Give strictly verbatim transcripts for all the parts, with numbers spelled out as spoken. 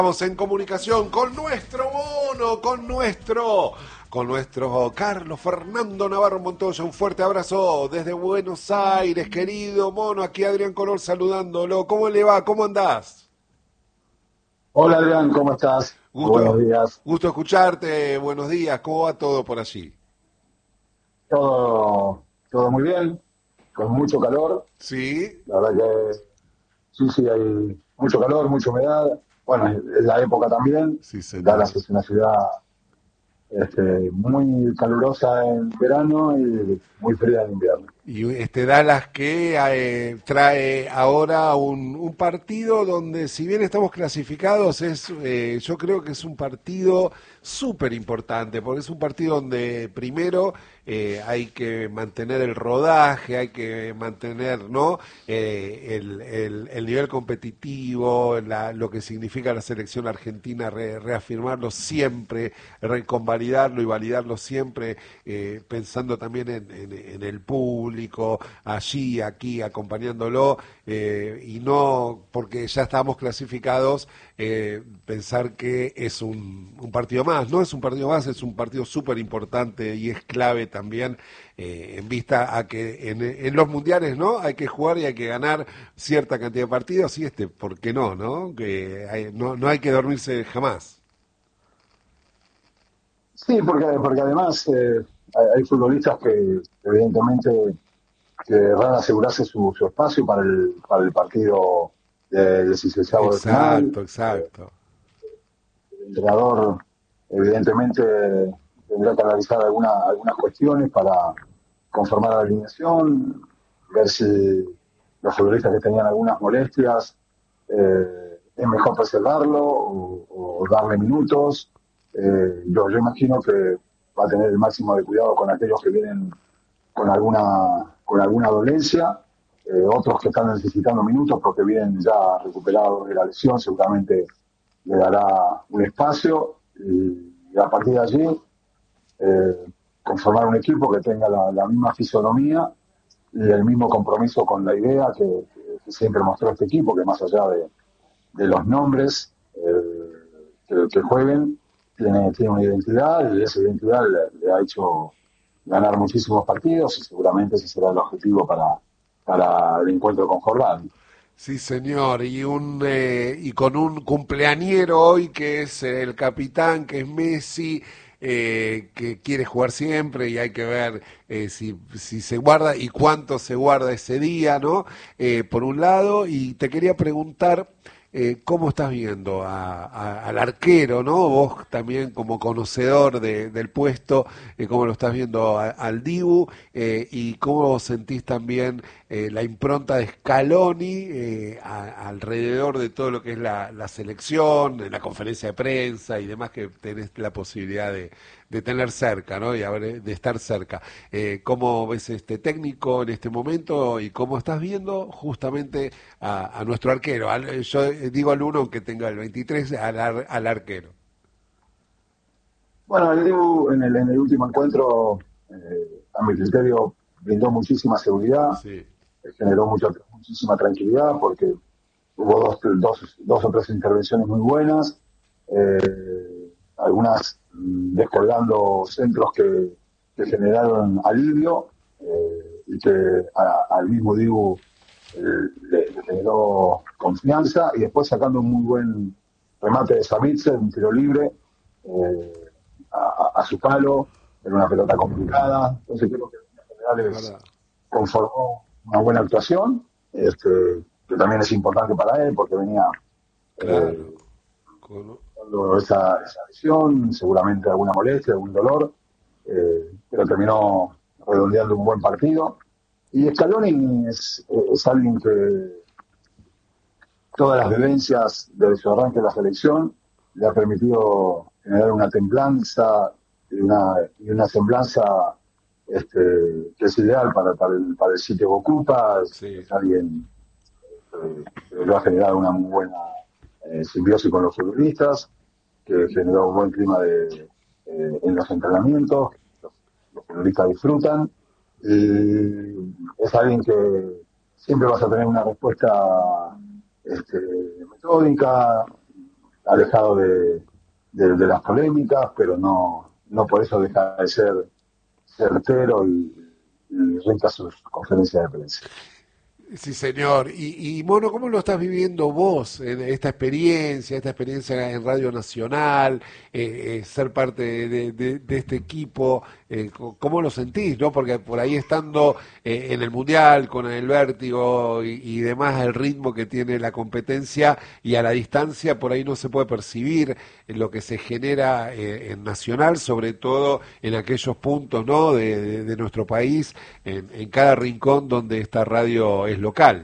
Estamos en comunicación con nuestro mono, con nuestro, con nuestro Carlos Fernando Navarro Montoya. Un fuerte abrazo desde Buenos Aires, querido mono. Aquí Adrián Color saludándolo. ¿Cómo le va? ¿Cómo andás? Hola Adrián, ¿cómo estás? Muy buenos Gusto, días. gusto escucharte. Buenos días. ¿Cómo va todo por allí? Todo, todo muy bien, con mucho calor. Sí, La verdad que sí, sí, hay mucho calor, mucha humedad. Bueno, es es la época también. sí, Dallas señor. es una ciudad este, muy calurosa en verano y muy fría en invierno. Y este Dallas que eh, trae ahora un, un partido donde, si bien estamos clasificados, es eh, yo creo que es un partido súper importante, porque es un partido donde primero eh, hay que mantener el rodaje, hay que mantener, ¿no? Eh, el, el- el nivel competitivo, la- lo que significa la selección argentina, re- reafirmarlo siempre, reconvalidarlo y validarlo siempre, eh, pensando también en, en- en el público, allí, aquí, acompañándolo, eh, y no porque ya estamos clasificados, eh, pensar que es un, un partido más. No es un partido más, es un partido súper importante y es clave también, eh, en vista a que en, en los mundiales, ¿no? Hay que jugar y hay que ganar cierta cantidad de partidos, y este, ¿por qué no, no? Que hay- no, no hay que dormirse jamás. Sí, porque, porque además eh, hay, hay futbolistas que evidentemente querrán asegurarse su, su espacio para el, para el partido de dieciséis de final. Exacto, exacto. El entrenador, evidentemente, tendrá que analizar alguna, algunas cuestiones para conformar la alineación, ver si los futbolistas que tenían algunas molestias eh, es mejor preservarlo o, o darle minutos. Eh, yo, yo imagino que va a tener el máximo de cuidado con aquellos que vienen con alguna, con alguna dolencia, eh, otros que están necesitando minutos porque vienen ya recuperados de la lesión, seguramente le dará un espacio y, y a partir de allí eh, conformar un equipo que tenga la, la misma fisonomía y el mismo compromiso con la idea que, que siempre mostró este equipo, que más allá de, de los nombres eh, que, que jueguen, tiene, tiene una identidad y esa identidad le, le ha hecho ganar muchísimos partidos y seguramente ese será el objetivo para, para el encuentro con Jordán. Sí, señor, y un eh, y con un cumpleañero hoy que es el capitán, que es Messi, eh, que quiere jugar siempre y hay que ver eh, si, si se guarda y cuánto se guarda ese día, ¿no? Eh, por un lado, y te quería preguntar eh, cómo estás viendo a- a- al arquero, ¿no? Vos también como conocedor de- del puesto, eh, cómo lo estás viendo a- al Dibu, eh, y cómo sentís también eh, la impronta de Scaloni eh, a- alrededor de todo lo que es la, la selección, en la conferencia de prensa y demás que tenés la posibilidad de, de tener cerca, ¿no? Y haber- de estar cerca. Eh, ¿cómo ves este técnico en este momento y cómo estás viendo justamente a, a nuestro arquero? Al- yo digo al uno que tenga el veintitrés, al, ar- al arquero. Bueno, el Dibu en el, en el último encuentro, eh, a mi criterio, brindó muchísima seguridad, Sí, eh, generó mucha, muchísima tranquilidad porque hubo dos, dos, dos o tres intervenciones muy buenas, eh, algunas mm, descolgando centros que, que generaron alivio eh, y que a- al mismo Dibu eh, le, le generó confianza y después sacando un muy buen remate de Savitzer, un tiro libre eh, a, a su palo, en una pelota complicada. Entonces creo que en líneas es generales verdad. conformó una buena actuación, este, que también es importante para él porque venía Claro. eh, Con- dando esa, esa lesión, seguramente alguna molestia, algún dolor, eh, pero terminó redondeando un buen partido. Y Scaloni es, es alguien que todas las vivencias de su arranque de la selección le ha permitido generar una templanza y una, y una semblanza este, que es ideal para, para, el, para el sitio que ocupa. Es, sí. es alguien eh, que lo ha generado una muy buena eh, simbiosis con los futbolistas, que generó un buen clima de, eh, en los entrenamientos, los, los futbolistas disfrutan y es alguien que siempre vas a tener una respuesta este, metódica, alejado de, de, de las polémicas, pero no, no por eso deja de ser certero y, y rica sus conferencias de prensa. Sí, señor. Y, y Mono, ¿cómo lo estás viviendo vos, en esta experiencia, esta experiencia en Radio Nacional, eh, eh, ser parte de, de- de- de este equipo? Eh, co- ¿cómo lo sentís, no? Porque por ahí estando eh, en el Mundial, con el vértigo y, y demás, el ritmo que tiene la competencia y a la distancia, por ahí no se puede percibir lo que se genera eh, en Nacional, sobre todo en aquellos puntos, ¿no? de, de- de nuestro país, en, en cada rincón donde esta radio es local.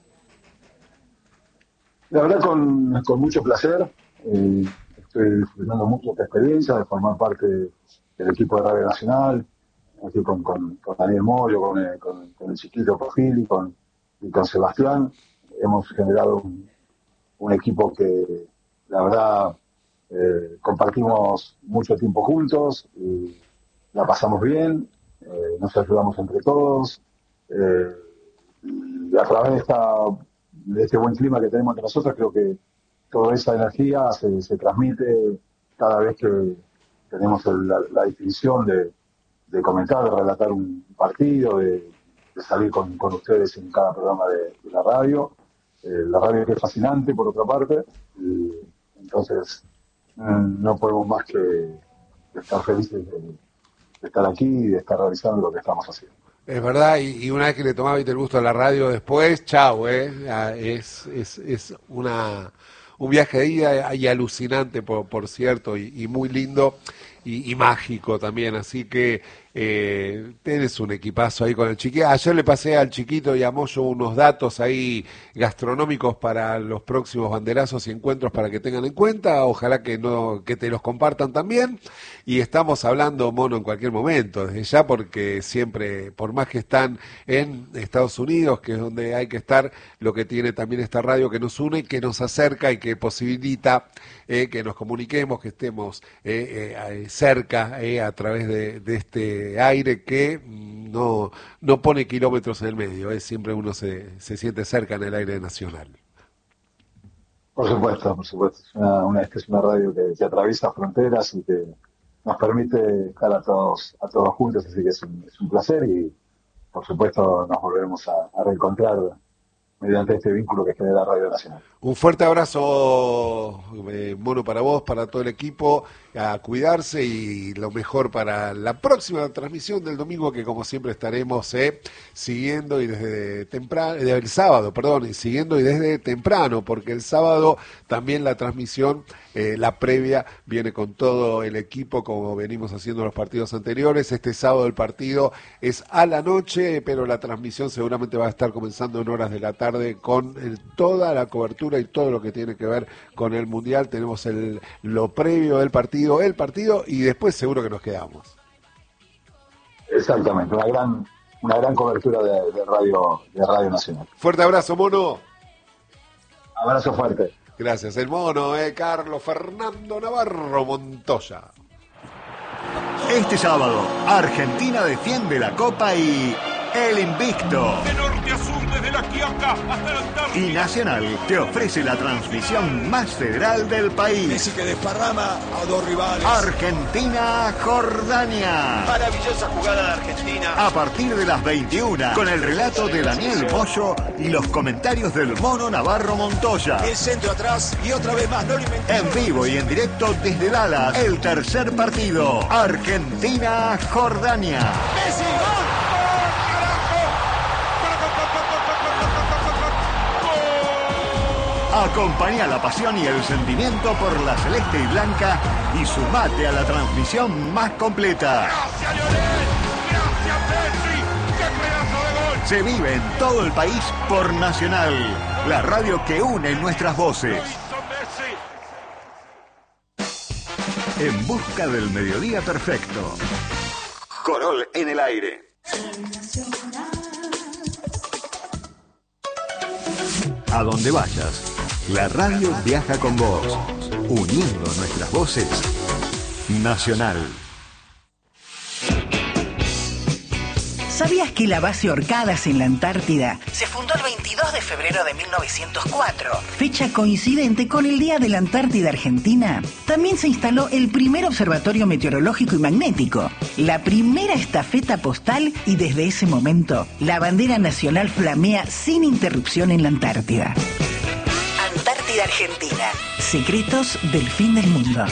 La verdad, con, con mucho placer. eh, Estoy disfrutando mucho esta experiencia de formar parte del equipo de Radio Nacional, aquí con, con, con Daniel Moyo, con, el- con, con el chiquito Profili, con, y con Sebastián. Hemos generado un, un equipo que, la verdad, eh, compartimos mucho tiempo juntos y la pasamos bien, eh, nos ayudamos entre todos. eh, y a través de, esta, de este buen clima que tenemos entre nosotros, creo que toda esa energía se, se transmite cada vez que tenemos el- la, la distinción de, de comentar, de relatar un partido, de, de salir con, con ustedes en cada programa de, de la radio. Eh, la radio que es fascinante, por otra parte, y entonces mm, no podemos más que, que estar felices de, de estar aquí y de estar realizando lo que estamos haciendo. Es verdad, y, y una vez que le tomaba el gusto a la radio después, chau, ¿eh? Ah, Es, es, es una, un viaje de ida y alucinante, por, por cierto, y, y muy lindo y, y mágico también. Así que eh, tenés un equipazo ahí con el chiquito. Ayer le pasé al chiquito y a Moyo unos datos ahí gastronómicos para los próximos banderazos y encuentros para que tengan en cuenta. Ojalá que no que te los compartan también. Y estamos hablando, Mono, en cualquier momento, desde ya, porque siempre, por más que están en Estados Unidos, que es donde hay que estar, lo que tiene también esta radio que nos une, que nos acerca y que posibilita eh, que nos comuniquemos, que estemos eh, eh, cerca eh, a través de, de este aire que mm, no, no pone kilómetros en el medio, eh, siempre uno se, se siente cerca en el aire nacional. Por supuesto, por supuesto. Es una, una, esta es una radio que, que atraviesa fronteras y que nos permite estar a todos, a todos juntos, así que es un, es un placer y por supuesto nos volvemos a, a reencontrar mediante este vínculo que genera Radio Nacional. Un fuerte abrazo, eh, Mono, para vos, para todo el equipo, a cuidarse y lo mejor para la próxima transmisión del domingo, que como siempre estaremos eh, siguiendo y desde temprano, el sábado, perdón, y siguiendo y desde temprano, porque el sábado también la transmisión, eh, la previa, viene con todo el equipo, como venimos haciendo los partidos anteriores. Este sábado el partido es a la noche, pero la transmisión seguramente va a estar comenzando en horas de la tarde con el, toda la cobertura y todo lo que tiene que ver con el Mundial. Tenemos el, lo previo del partido, el partido, y después seguro que nos quedamos. Exactamente, una gran, una gran cobertura de, de radio, de Radio Nacional. Fuerte abrazo, Mono. Abrazo fuerte. Gracias, el Mono, eh, Carlos Fernando Navarro Montoya. Este sábado, Argentina defiende la Copa y el invicto. De norte a sur, desde la Quiaca hasta la Antártida. Y Nacional te ofrece la transmisión más federal del país. Messi que desparrama a dos rivales. Argentina-Jordania. Maravillosa jugada de Argentina. A partir de las veintiuna, con el relato de Daniel Moyo y los comentarios del Mono Navarro Montoya. El centro atrás y otra vez más, no lo inventó. En vivo y en directo desde Dallas, el tercer partido. Argentina-Jordania. Messi, gol. Acompaña la pasión y el sentimiento por la celeste y blanca y sumate a la transmisión más completa. Gracias, Lionel. Gracias, Messi. ¡Qué pedazo de gol! Se vive en todo el país por Nacional, la radio que une nuestras voces. Lo hizo Messi. En busca del mediodía perfecto. Corol en el aire. A donde vayas, la radio viaja con vos, uniendo nuestras voces. Nacional. ¿Sabías que la base Orcadas en la Antártida se fundó el veintidós de febrero de mil novecientos cuatro, fecha coincidente con el Día de la Antártida Argentina? También se instaló el primer observatorio meteorológico y magnético, la primera estafeta postal y desde ese momento la bandera nacional flamea sin interrupción en la Antártida. Antártida Argentina, secretos del fin del mundo.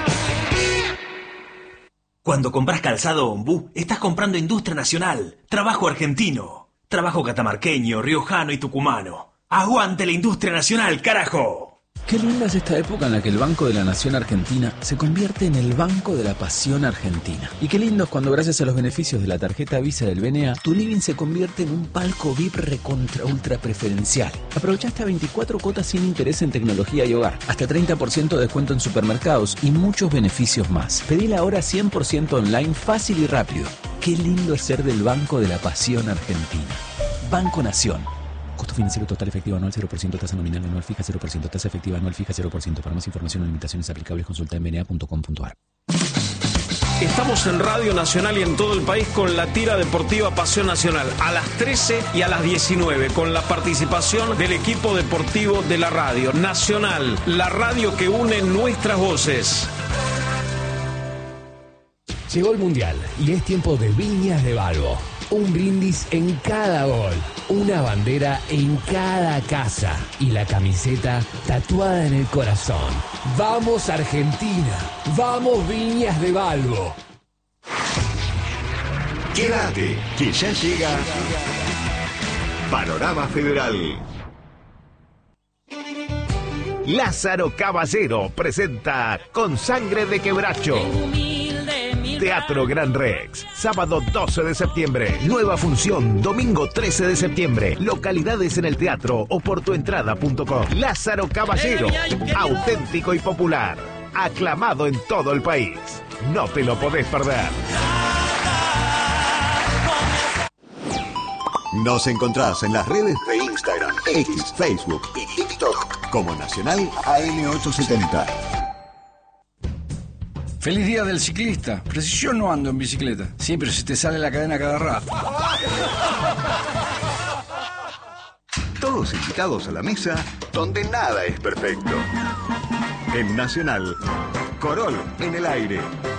Cuando compras calzado Ombú, estás comprando industria nacional, trabajo argentino, trabajo catamarqueño, riojano y tucumano. ¡Aguante la industria nacional, carajo! Qué linda es esta época en la que el Banco de la Nación Argentina se convierte en el Banco de la Pasión Argentina. Y qué lindo es cuando gracias a los beneficios de la tarjeta Visa del B N A, tu living se convierte en un palco V I P recontra ultra preferencial. Aprovecha hasta veinticuatro cuotas sin interés en tecnología y hogar, hasta treinta por ciento de descuento en supermercados y muchos beneficios más. Pedila ahora cien por ciento online, fácil y rápido. Qué lindo es ser del Banco de la Pasión Argentina. Banco Nación. Costo financiero total efectivo anual cero por ciento, tasa nominal anual fija cero por ciento, tasa efectiva anual fija cero por ciento. Para más información o limitaciones aplicables consulta en b n a punto com punto a r. Estamos en Radio Nacional y en todo el país con la tira deportiva Pasión Nacional a las trece y a las diecinueve con la participación del equipo deportivo de la Radio Nacional, la radio que une nuestras voces. Llegó el Mundial y es tiempo de Viñas de Balbo. Un brindis en cada gol, una bandera en cada casa y la camiseta tatuada en el corazón. ¡Vamos Argentina! ¡Vamos Viñas de Balbo! Quédate, que ya llega Panorama Federal. Lázaro Caballero presenta Con Sangre de Quebracho. Teatro Gran Rex, sábado doce de septiembre. Nueva función, domingo trece de septiembre. Localidades en el teatro o por tuentrada punto com. Lázaro Caballero, auténtico y popular. Aclamado en todo el país. No te lo podés perder. Nos encontrás en las redes de Instagram, X, Facebook y TikTok como Nacional A M ochocientos setenta. Feliz día del ciclista. Pero si yo no ando en bicicleta. Sí, pero si te sale la cadena cada rato. Todos invitados a la mesa donde nada es perfecto. En Nacional, Corol en el aire.